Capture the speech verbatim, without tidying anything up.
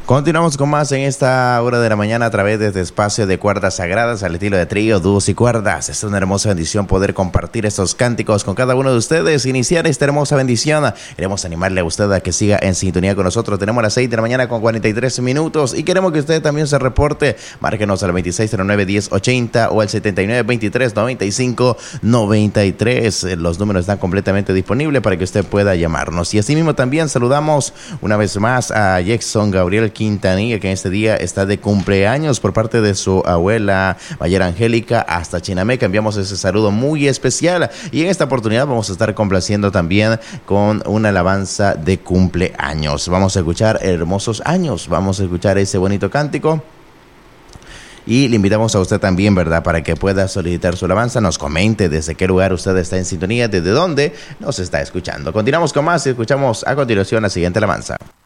Continuamos con más en esta hora de la mañana a través de este espacio de cuerdas sagradas al estilo de trío, dúos y cuerdas. Es una hermosa bendición poder compartir estos cánticos con cada uno de ustedes. Iniciar esta hermosa bendición. Queremos animarle a usted a que siga en sintonía con nosotros. Tenemos las seis de la mañana con cuarenta y tres minutos y queremos que usted también se reporte. Márquenos al veintiséis cero nueve, diez ochenta o al setenta y nueve, veintitrés, noventa y cinco, noventa y tres. Los números están completamente disponibles para que usted pueda llamarnos. Y así mismo también saludamos una vez más a Jackson Gabriel Quintanilla, que en este día está de cumpleaños por parte de su abuela Mayer Angélica hasta Chinameca. Enviamos ese saludo muy especial y en esta oportunidad vamos a estar complaciendo también con una alabanza de cumpleaños. Vamos a escuchar Hermosos Años, vamos a escuchar ese bonito cántico. Y le invitamos a usted también, ¿verdad?, para que pueda solicitar su alabanza, nos comente desde qué lugar usted está en sintonía, desde dónde nos está escuchando. Continuamos con más y escuchamos a continuación la siguiente alabanza.